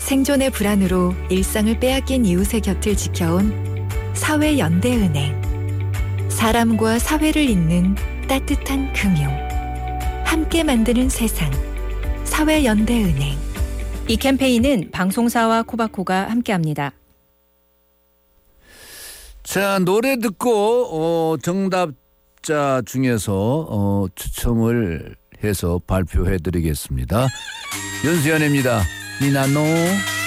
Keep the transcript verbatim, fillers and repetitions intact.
생존의 불안으로 일상을 빼앗긴 이웃의 곁을 지켜온 사회연대은행. 사람과 사회를 잇는 따뜻한 금융. 함께 만드는 세상. 사회연대은행. 이 캠페인은 방송사와 코바코가 함께합니다. 자, 노래 듣고 어, 정답자 중에서 어, 추첨을 해서 발표해드리겠습니다. 연수연입니다. 니나노.